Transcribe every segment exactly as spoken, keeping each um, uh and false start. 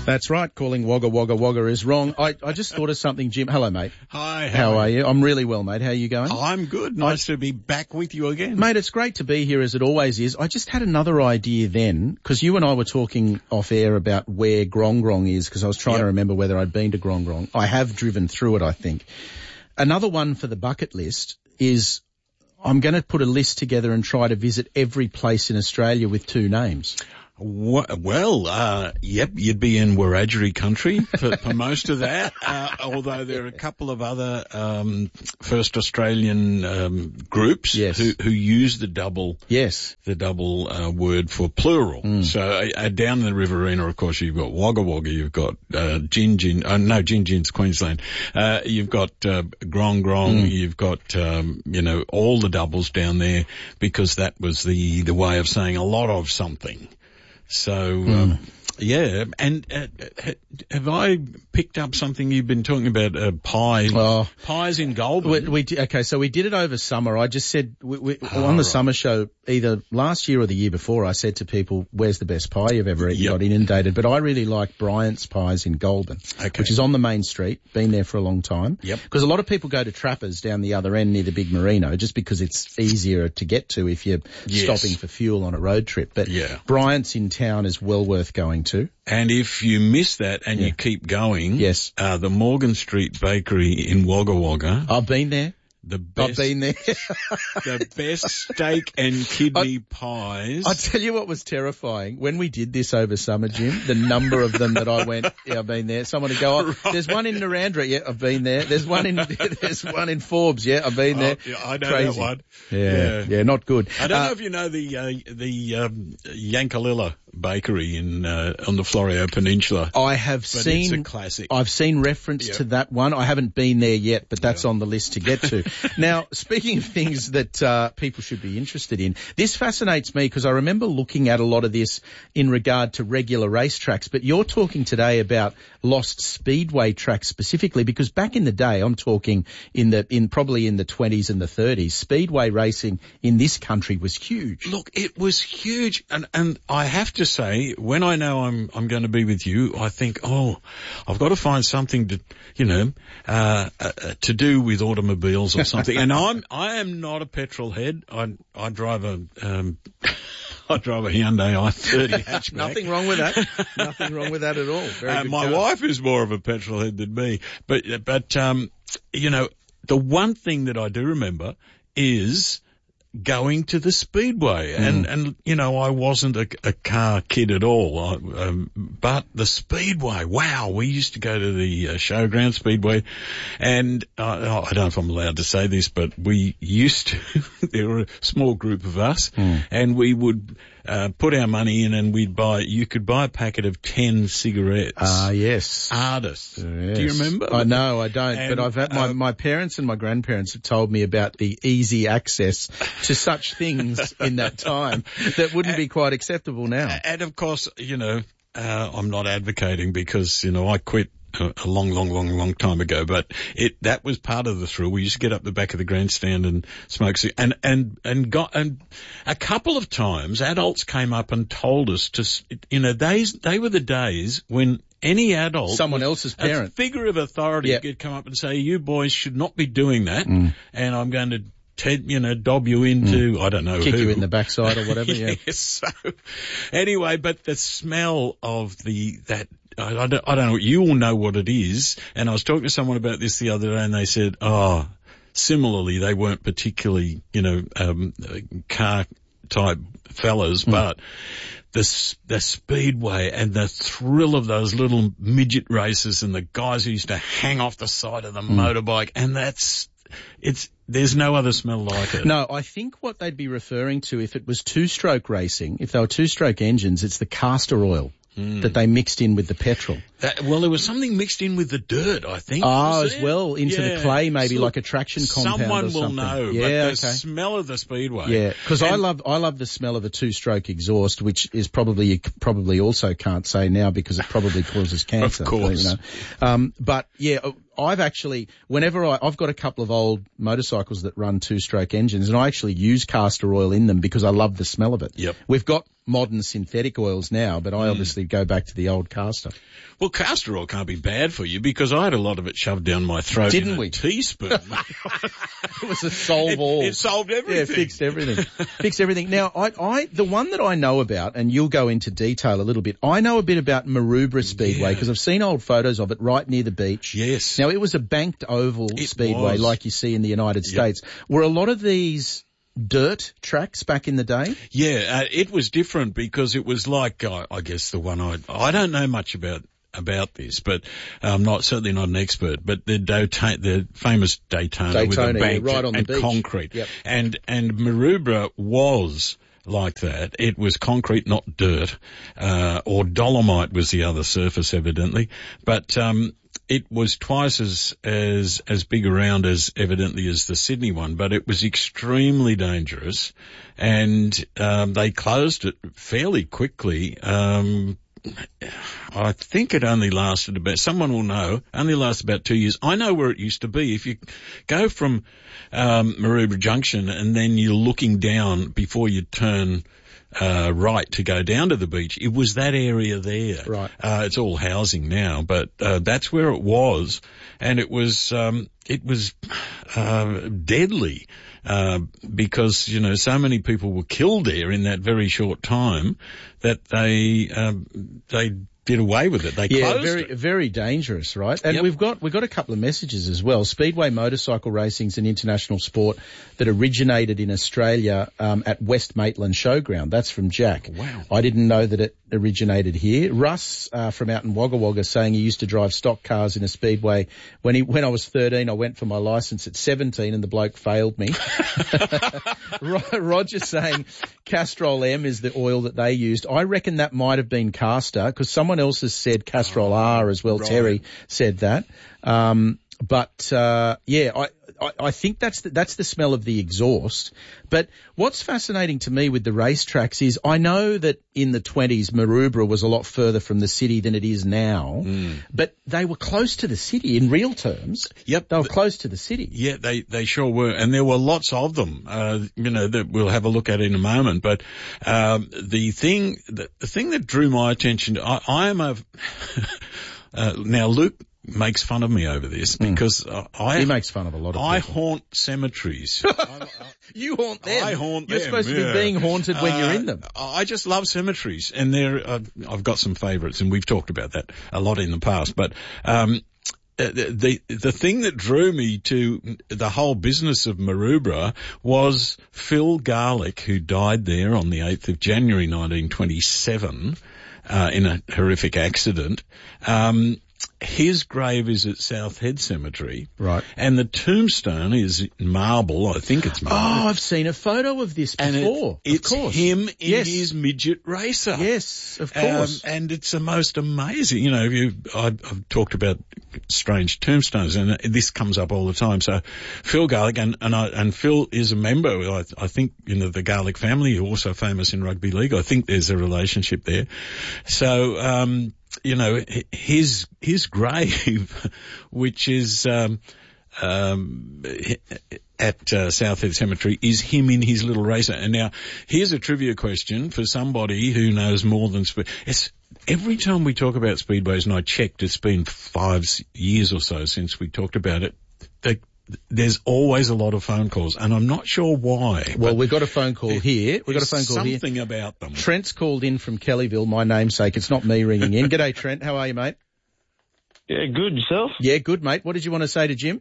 That's right. Calling Wagga Wagga Wagga is wrong. I, I just thought of something, Jim. Hello, mate. Hi. How, how are you? I'm really well, mate. How are you going? I'm good. Nice I, to be back with you again. Mate, it's great to be here as it always is. I just had another idea then, because you and I were talking off air about where Grong Grong is, because I was trying yep. to remember whether I'd been to Grong Grong. I have driven through it, I think. Another one for the bucket list is I'm going to put a list together and try to visit every place in Australia with two names. Well, uh, yep, you'd be in Wiradjuri country for, for most of that, uh, although there are a couple of other um, first Australian um, groups yes. who, who use the double yes. the double uh, word for plural. Mm. So uh, down the Riverina, of course, you've got Wagga Wagga, you've got uh, Gin Gin, uh, no, Gin Gin's Queensland, uh, you've got uh, Grong Grong, mm. you've got, um, you know, all the doubles down there because that was the, the way of saying a lot of something. So, mm. um, yeah, and uh, have I picked up something you've been talking about, uh, pie, oh. pies in Goulburn? We, we did, okay, so we did it over summer. I just said, we, we, oh, on the right. summer show, either last year or the year before, I said to people, where's the best pie you've ever eaten? Yep. Got inundated. But I really like Bryant's Pies in Goulburn, okay. which is on the main street, been there for a long time. Yep. Because a lot of people go to Trappers down the other end near the big Merino, just because it's easier to get to if you're yes. stopping for fuel on a road trip. But yeah. Bryant's in town is well worth going to. And if you miss that and yeah. you keep going, yes. uh, the Morgan Street Bakery in Wagga Wagga. I've been there. The best, I've been there. the best steak and kidney I, pies. I tell you what was terrifying. When we did this over summer, Jim, the number of them that I went, yeah, I've been there. Someone would go, oh, right. there's one in Narrandera, yeah, I've been there. There's one in, there's one in Forbes, yeah, I've been there. Oh, yeah, I know Crazy. that one. Yeah, yeah, yeah, not good. I don't uh, know if you know the, uh, the, um, Yankalilla Bakery in, uh, on the Florio Peninsula. I have but seen, it's a classic. I've seen reference yep. to that one. I haven't been there yet, but that's yeah. on the list to get to. Now, speaking of things that uh, people should be interested in, this fascinates me because I remember looking at a lot of this in regard to regular racetracks, but you're talking today about lost speedway tracks specifically because back in the day, I'm talking in the in probably in the twenties and the thirties, speedway racing in this country was huge. Look, it was huge, and and I have to say, when I know I'm I'm going to be with you, I think, oh, I've got to find something to, you know, uh, uh to do with automobiles or something, and I'm I am not a petrol head. I I drive a um I drive a Hyundai i thirty hatchback. Nothing wrong with that. Nothing wrong with that at all. Very uh, good my car. wife is more of a petrol head than me, but but um you know, the one thing that I do remember is going to the speedway, mm. and and you know, I wasn't a, a car kid at all, I, um, but the speedway, wow, we used to go to the uh, showground speedway, and uh, I don't know if I'm allowed to say this, but we used to there were a small group of us, mm. and we would uh, put our money in, and we'd buy. You could buy a packet of ten cigarettes. Ah, uh, yes, Artists. Yes. Do you remember? I know, I don't, and, but I've had my uh, my parents and my grandparents have told me about the easy access to such things in that time that wouldn't and, be quite acceptable now. And of course, you know, uh, I'm not advocating because, you know, I quit a, a long, long, long, long time ago, but it, that was part of the thrill. We used to get up the back of the grandstand and smoke, and, and, and got, and a couple of times adults came up and told us to, you know, they, they were the days when any adult, someone else's parent, a figure of authority yep. could come up and say, you boys should not be doing that, mm. and I'm going to Ted, you know, dob you into, mm. I don't know Kick who. you in the backside or whatever, yeah. yes, so, anyway, but the smell of the, that, I, I, don't, I don't know, you all know what it is, and I was talking to someone about this the other day and they said, oh, similarly, they weren't particularly, you know, um, car type fellas, mm. but the, the speedway and the thrill of those little midget races and the guys who used to hang off the side of the mm. motorbike, and that's, it's, there's no other smell like it. No, I think what they'd be referring to if it was two-stroke racing, if they were two-stroke engines, it's the castor oil mm. that they mixed in with the petrol. That, well, there was something mixed in with the dirt, I think. Oh, as well, into yeah. the clay, maybe so like a traction compound someone or something. will know, yeah, but the okay. smell of the speedway. Yeah, because I love I love the smell of a two-stroke exhaust, which is probably you probably also can't say now because it probably causes cancer. Of course. You know. um, but yeah, I've actually, whenever I, I've got a couple of old motorcycles that run two-stroke engines, and I actually use castor oil in them because I love the smell of it. Yep. We've got modern synthetic oils now, but I mm. obviously go back to the old castor. Well, castor oil can't be bad for you because I had a lot of it shoved down my throat Didn't in we? a teaspoon. It was a solve all. It, it solved everything. Yeah, it fixed everything. fixed everything. Now, I, I, the one that I know about, and you'll go into detail a little bit, I know a bit about Maroubra Speedway because yeah. I've seen old photos of it right near the beach. Yes. Now, it was a banked oval it speedway was. like you see in the United yep. States. Were a lot of these dirt tracks back in the day? Yeah, uh, it was different because it was like, uh, I guess the one I, I don't know much about about this, but I'm not certainly not an expert. But the Daytona, the famous Daytona, Daytona with a bank yeah, right on and the beach. concrete, yep. and and Maroubra was like that. It was concrete, not dirt, uh, or dolomite was the other surface, evidently. But um, it was twice as as as big around as evidently as the Sydney one, but it was extremely dangerous, and um, they closed it fairly quickly. Um, I think it only lasted about, someone will know, only lasted about two years. I know where it used to be. If you go from um, Maroubra Junction and then you're looking down before you turn uh, right to go down to the beach, it was that area there. Right. Uh, it's all housing now, but uh, that's where it was, and it was um, it was uh, deadly. Uh, because, you know, so many people were killed there in that very short time that they, um, they did away with it. They yeah, closed very, it. very dangerous, right? And yep. we've got, we've got a couple of messages as well. Speedway motorcycle racing is an international sport that originated in Australia, um, at West Maitland Showground. That's from Jack. Wow. I didn't know that it originated here. Russ, uh, from out in Wagga Wagga saying he used to drive stock cars in a speedway. When he, when I was thirteen, I went for my license at seventeen and the bloke failed me. Roger saying Castrol M is the oil that they used. I reckon that might have been castor because someone else has said Castrol R as well. Right. Terry said that. Um, but, uh, yeah, I, I, I think that's the, that's the smell of the exhaust. But what's fascinating to me with the racetracks is I know that in the twenties, Maroubra was a lot further from the city than it is now, mm. but they were close to the city in real terms. Yep. They were close to the city. Yeah, they, they sure were. And there were lots of them, uh, you know, that we'll have a look at in a moment. But, um, the thing, the, the thing that drew my attention, I, I am a, uh, now Luke makes fun of me over this because mm. I... He makes fun of a lot of I people. haunt cemeteries. You haunt them. I haunt You're them. supposed yeah. to be being haunted when uh, you're in them. I just love cemeteries, and they're, uh, I've got some favourites, and we've talked about that a lot in the past. But um, the the thing that drew me to the whole business of Maroubra was Phil Garlick, who died there on the eighth of January nineteen twenty-seven uh, in a horrific accident. Um, His grave is at South Head Cemetery. Right. And the tombstone is marble. I think it's marble. Oh, I've seen a photo of this before. And it, it's of course. him in yes. his midget racer. Yes, of course. Um, and it's the most amazing. You know, you, I, I've talked about strange tombstones, and this comes up all the time. So Phil Garlick, and, and, I, and Phil is a member, I, I think, you know, the Garlick family, also famous in rugby league. I think there's a relationship there. So, um, you know, his, his grave, which is, um, um, at uh, South Head Cemetery, is him in his little racer. And now, here's a trivia question for somebody who knows more than speed. It's, every time we talk about speedways, and I checked, it's been five years or so since we talked about it, they, there's always a lot of phone calls, and I'm not sure why. Well, we've got a phone call here. We've got a phone call something here. Something about them. Trent's called in from Kellyville, my namesake. It's not me ringing in. G'day, Trent. How are you, mate? Yeah, good. Yourself? Yeah, good, mate. What did you want to say to Jim?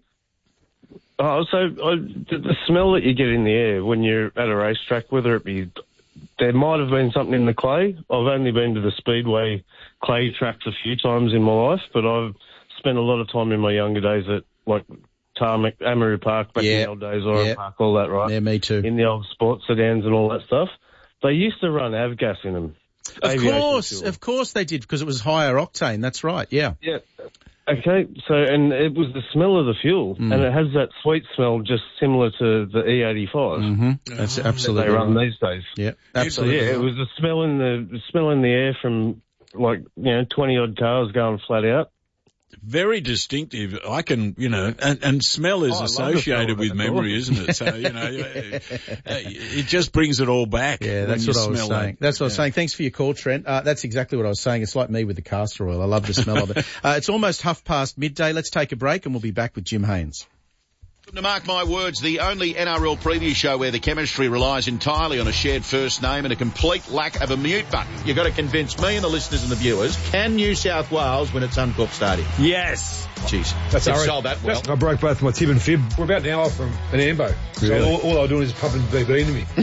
Oh, so I, the, the smell that you get in the air when you're at a racetrack, whether it be, there might have been something in the clay. I've only been to the Speedway clay tracks a few times in my life, but I've spent a lot of time in my younger days at, like, Tarmac, Amaru Park, back yeah. in the old days, Oran yeah. Park, all that, right? Yeah, me too. In the old sports sedans and all that stuff. They used to run avgas in them. Of course, fuel. Of course they did, because it was higher octane. That's right, yeah. Yeah. Okay, so, and it was the smell of the fuel, mm. and it has that sweet smell just similar to the E eighty-five. Mm-hmm. That's absolutely that they run right. these days. Yeah, absolutely. So, yeah, it was the smell in the, the smell in the air from, like, you know, twenty odd cars going flat out. Very distinctive. I can, you know, and, and smell is Oh, I love the associated smell with of it, memory, isn't it? So, you know, uh, it just brings it all back. Yeah, that's when what you I was smell saying. that. That's what I was Yeah. saying. Thanks for your call, Trent. Uh, that's exactly what I was saying. It's like me with the castor oil. I love the smell of it. Uh, it's almost half past midday. Let's take a break and we'll be back with Jim Haynes. To mark my words, the only N R L preview show where the chemistry relies entirely on a shared first name and a complete lack of a mute button. You've got to convince me and the listeners and the viewers, can New South Wales win at Suncorp Stadium? Yes. Jeez, That's they've all right. sold that well. That's- I broke both my tib and fib. We're about an hour from an ambo. So Really? all, all I was doing is pumping V B into me.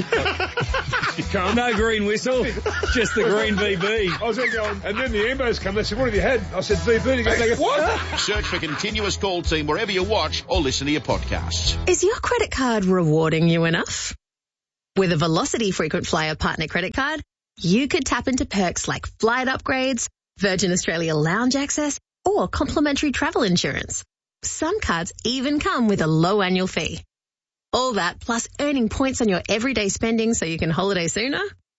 No green whistle, just the green V B. I was there going, and then the ambos come. They said, "What have you had?" I said, "V B." They go, they go, "What?" Search for Continuous Call Team wherever you watch or listen to your podcasts. Is your credit card rewarding you enough? With a Velocity Frequent Flyer Partner Credit Card, you could tap into perks like flight upgrades, Virgin Australia lounge access, or complimentary travel insurance. Some cards even come with a low annual fee. All that plus earning points on your everyday spending so you can holiday sooner?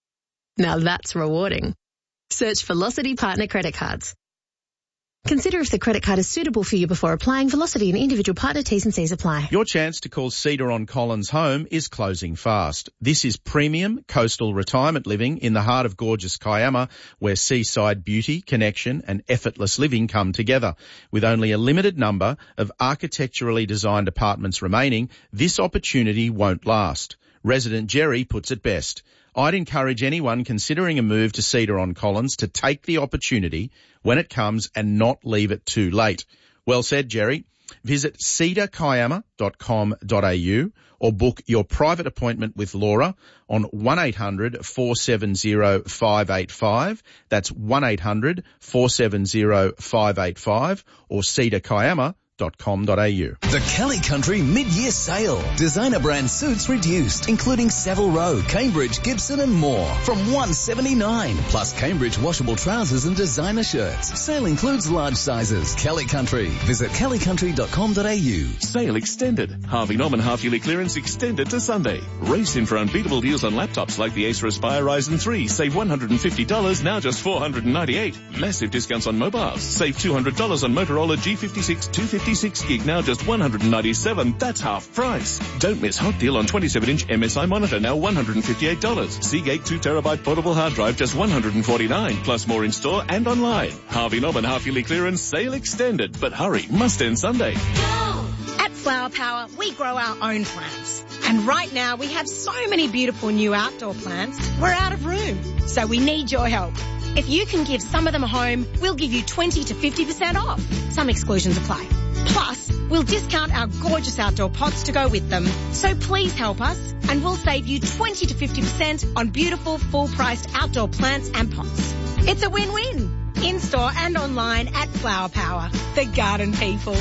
Now that's rewarding. Search Velocity Partner Credit Cards. Consider if the credit card is suitable for you before applying. Velocity and individual partner T's and C's apply. Your chance to call Cedar on Collins home is closing fast. This is premium coastal retirement living in the heart of gorgeous Kiama, where seaside beauty, connection and effortless living come together. With only a limited number of architecturally designed apartments remaining, this opportunity won't last. Resident Jerry puts it best. I'd encourage anyone considering a move to Cedar on Collins to take the opportunity when it comes and not leave it too late. Well said, Jerry. Visit cedar kiama dot com dot a u or book your private appointment with Laura on one eight hundred four seven zero five eight five. That's one eight hundred four seven zero five eight five or cedar kiama dot com dot a u. The Kelly Country Mid-Year Sale. Designer brand suits reduced, including Savile Row, Cambridge, Gibson and more from one seventy-nine. Plus Cambridge washable trousers and designer shirts. Sale includes large sizes. Kelly Country. Visit kelly country dot com dot a u. Sale extended. Harvey Norman half-yearly clearance extended to Sunday. Race in for unbeatable deals on laptops like the Acer Aspire Ryzen three. Save one hundred fifty dollars, now just four hundred ninety-eight dollars. Massive discounts on mobiles. Save two hundred dollars on Motorola G fifty-six two fifty-six gig, now just one hundred ninety-seven dollars. That's half price. Don't miss hot deal on twenty-seven inch M S I monitor, now one hundred fifty-eight dollars. Seagate two terabyte portable hard drive, just one hundred forty-nine dollars. Plus more in store and online. Harvey Norman half-yearly clearance sale extended. But hurry, must end Sunday. At Flower Power, we grow our own plants. And right now we have so many beautiful new outdoor plants, we're out of room. So we need your help. If you can give some of them a home, we'll give you twenty to fifty percent off. Some exclusions apply. Plus, we'll discount our gorgeous outdoor pots to go with them. So please help us and we'll save you twenty to fifty percent on beautiful full-priced outdoor plants and pots. It's a win-win. In-store and online at Flower Power, the garden people.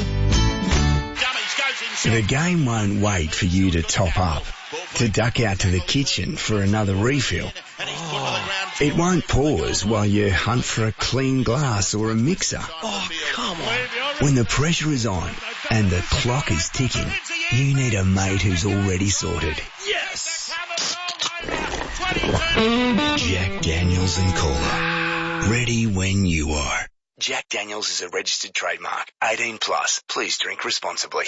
The game won't wait for you to top up, to duck out to the kitchen for another refill. Oh, it won't pause while you hunt for a clean glass or a mixer. Oh, come on. When the pressure is on and the clock is ticking, you need a mate who's already sorted. Yes! Jack Daniels and Cola. Ready when you are. Jack Daniels is a registered trademark. eighteen plus. Please drink responsibly.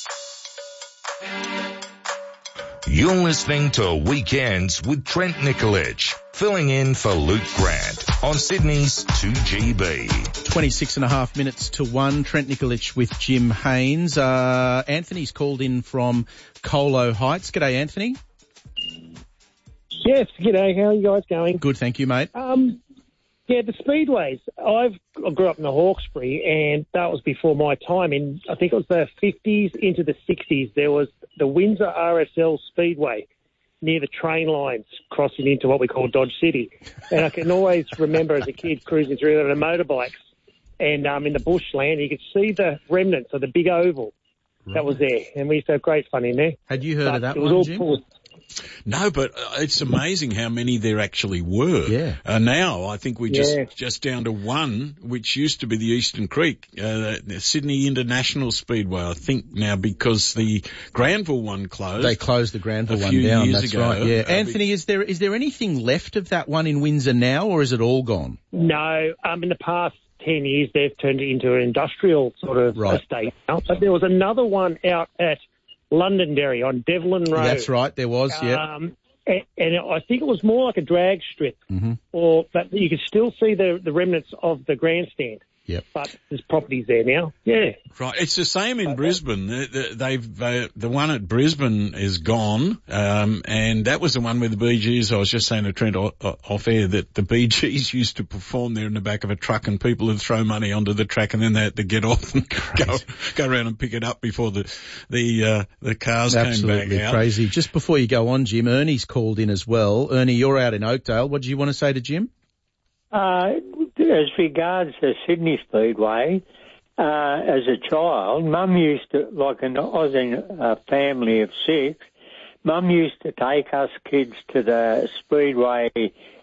You're listening to Weekends with Trent Nicolich, filling in for Luke Grant on Sydney's two G B. twenty-six and a half minutes to one. Trent Nicolich with Jim Haynes. Uh, Anthony's called in from Colo Heights. G'day, Anthony. Yes, g'day. How are you guys going? Good, thank you, mate. Um, yeah, the speedways. I've I grew up in the Hawkesbury, and that was before my time. In I think it was the fifties into the sixties. There was the Windsor R S L Speedway near the train lines, crossing into what we call Dodge City. And I can always remember as a kid cruising through there on motorbikes, and um, in the bushland, you could see the remnants of the big oval right. that was there, and we used to have great fun in there. Had you heard but of that it was one, all Jim? Full. No, but uh, it's amazing how many there actually were. Yeah. Uh, now I think we're just, Yeah. just down to one, which used to be the Eastern Creek, uh, the Sydney International Speedway, I think now, because the Granville one closed. They closed the Granville a one few down, years that's ago. right, yeah. Uh, Anthony, is there is there anything left of that one in Windsor now, or is it all gone? No, um, in the past ten years, they've turned it into an industrial sort of Right. estate now. But there was another one out at Londonderry on Devlin Road. That's right, there was, yeah. Um, and, and I think it was more like a drag strip, Mm-hmm. or but you could still see the, the remnants of the grandstand. Yep. But there's properties there now. Yeah. Right. It's the same in Brisbane. The- the- They've, uh, the one at Brisbane is gone. Um, and that was the one where the Bee Gees, I was just saying to Trent o- o- off air that the Bee Gees used to perform there in the back of a truck and people would throw money onto the track and then they had to get off and go, go around and pick it up before the, the, uh, the cars Absolutely came back out. crazy. Just before you go on, Jim, Ernie's called in as well. Ernie, you're out in Oakdale. What do you want to say to Jim? Uh, as regards the Sydney Speedway, uh, as a child, Mum used to, like an, I was in a family of six, Mum used to take us kids to the Speedway